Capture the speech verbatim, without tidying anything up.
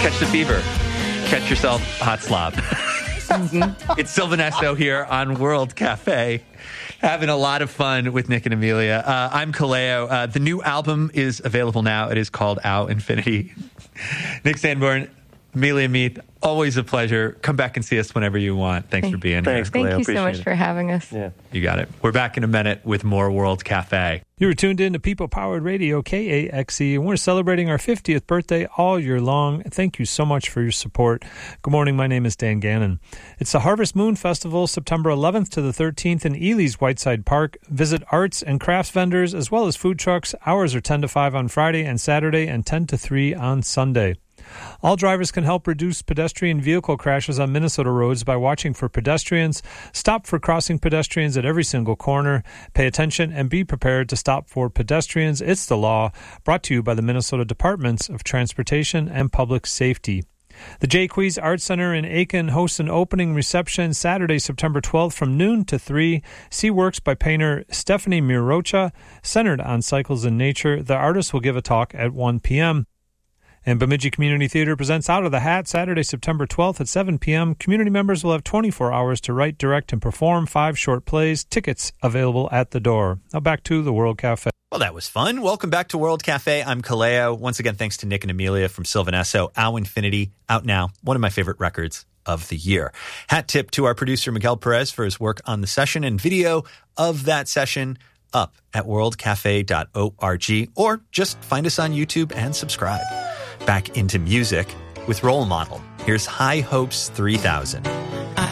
catch the fever. Catch yourself hot slob. Mm-hmm. It's Sylvan Esso here on World Cafe. Having a lot of fun with Nick and Amelia. Uh, I'm Kaleo. Uh, the new album is available now. It is called Au Infinity. Nick Sanborn, Amelia Meath, always a pleasure. Come back and see us whenever you want. Thanks Thank, for being thanks, here. Kaleo. Thank you so much it. for having us. Yeah. You got it. We're back in a minute with more World Cafe. You were tuned in to People Powered Radio, K A X E, and we're celebrating our fiftieth birthday all year long. Thank you so much for your support. Good morning. My name is Dan Gannon. It's the Harvest Moon Festival, September eleventh to the thirteenth in Ely's Whiteside Park. Visit arts and crafts vendors as well as food trucks. Hours are ten to five on Friday and Saturday and ten to three on Sunday. All drivers can help reduce pedestrian vehicle crashes on Minnesota roads by watching for pedestrians, stop for crossing pedestrians at every single corner, pay attention, and be prepared to stop for pedestrians. It's the law. Brought to you by the Minnesota Departments of Transportation and Public Safety. The Jaques Arts Center in Aiken hosts an opening reception Saturday, September twelfth from noon to three. See works by painter Stephanie Mirocha, centered on cycles and nature. The artist will give a talk at one p.m. And Bemidji Community Theater presents Out of the Hat Saturday, September twelfth at seven p.m. Community members will have twenty-four hours to write, direct, and perform five short plays. Tickets available at the door. Now back to the World Cafe. Well, that was fun. Welcome back to World Cafe. I'm Kaleo. Once again, thanks to Nick and Amelia from Sylvan Esso. Au Infinity, out now. One of my favorite records of the year. Hat tip to our producer, Miguel Perez, for his work on the session, and video of that session up at world cafe dot org, or just find us on YouTube and subscribe. Back into music with Role Model. Here's High Hopes three thousand.